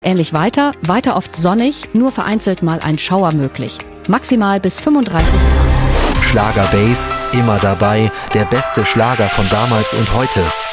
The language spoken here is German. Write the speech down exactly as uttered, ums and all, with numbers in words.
Ähnlich weiter, weiter oft sonnig, nur vereinzelt mal ein Schauer möglich. Maximal bis fünfunddreißig Grad. Schlager Bass, immer dabei, der beste Schlager von damals und heute.